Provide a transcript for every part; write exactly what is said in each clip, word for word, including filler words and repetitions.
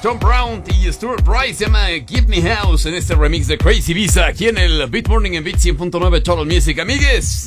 Tom Brown y Stuart Price, se llama Give Me House en este remix de Crazy Visa aquí en el Beat Morning en Beat cien punto nueve Total Music. Amigues,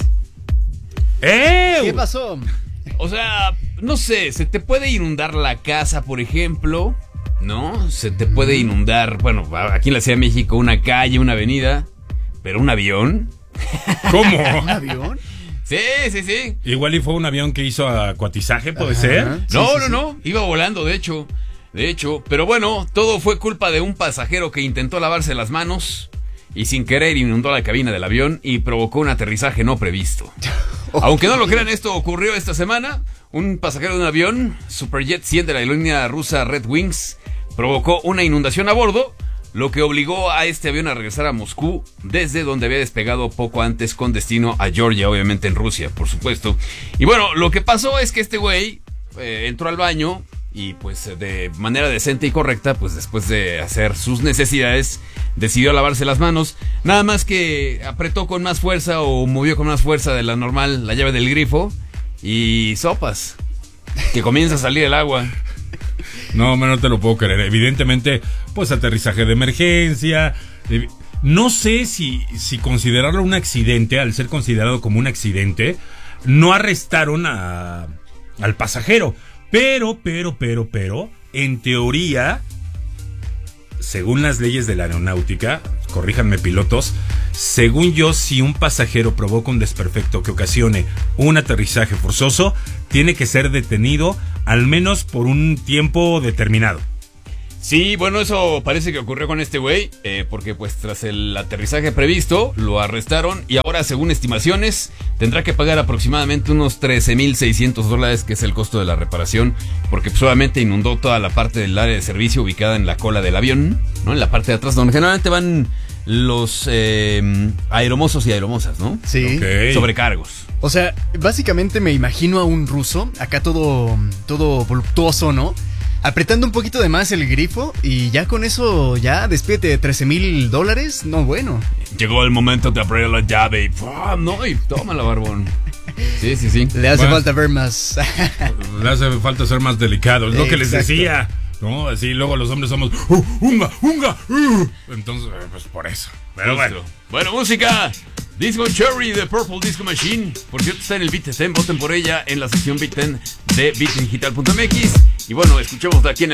¡Eh! ¿Qué pasó? o sea, no sé, se te puede inundar la casa, por ejemplo, ¿no? Se te puede inundar, bueno, aquí en la Ciudad de México, una calle, una avenida, pero un avión. ¿Cómo? ¿Un avión? Sí, sí, sí. Igual y fue un avión que hizo acuatizaje, ¿puede Ajá. ser? Sí, No, sí, no, sí. no, iba volando, de hecho, de hecho, pero bueno, todo fue culpa de un pasajero que intentó lavarse las manos y sin querer inundó la cabina del avión y provocó un aterrizaje no previsto. Aunque no lo crean, esto ocurrió esta semana. Un pasajero de un avión, Superjet cien de la aerolínea rusa Red Wings, provocó una inundación a bordo, lo que obligó a este avión a regresar a Moscú, desde donde había despegado poco antes con destino a Georgia, obviamente en Rusia, por supuesto. Y bueno, lo que pasó es que este güey eh, entró al baño y pues de manera decente y correcta, pues después de hacer sus necesidades, decidió lavarse las manos. Nada más que apretó con más fuerza o movió con más fuerza de la normal la llave del grifo y sopas, que comienza a salir el agua. No, no te lo puedo creer. Evidentemente, pues aterrizaje de emergencia. No sé si, si considerarlo un accidente, al ser considerado como un accidente, no arrestaron a, al pasajero. Pero, pero, pero, pero, en teoría, según las leyes de la aeronáutica, corríjanme pilotos, según yo, si un pasajero provoca un desperfecto que ocasione un aterrizaje forzoso, tiene que ser detenido al menos por un tiempo determinado. Sí, bueno, eso parece que ocurrió con este güey, eh, porque pues tras el aterrizaje previsto, lo arrestaron y ahora, según estimaciones, tendrá que pagar aproximadamente unos trece mil seiscientos dólares, que es el costo de la reparación, porque pues, solamente inundó toda la parte del área de servicio ubicada en la cola del avión, ¿no? En la parte de atrás, donde generalmente van los eh, aeromosos y aeromosas, ¿no? Sí. Ok. Sobrecargos. O sea, básicamente me imagino a un ruso, acá todo, todo voluptuoso, ¿no? Apretando un poquito de más el grifo y ya con eso, ya despídete de trece mil dólares. No, bueno. Llegó el momento de abrir la llave y ¡pum! No, y tómala, barbón. Sí, sí, sí. Le hace Bueno. falta ver más. Le hace falta ser más delicado. Es lo que les Exacto. decía. ¿No? Así luego los hombres somos uh, unga, unga, uh. Entonces, pues por eso. Pero bueno. Bueno, música. Disco Cherry de Purple Disco Machine. Por cierto, está en el Beat diez. Voten por ella en la sección Beat diez de beat digital punto m x. Y bueno, escuchemos de aquí en el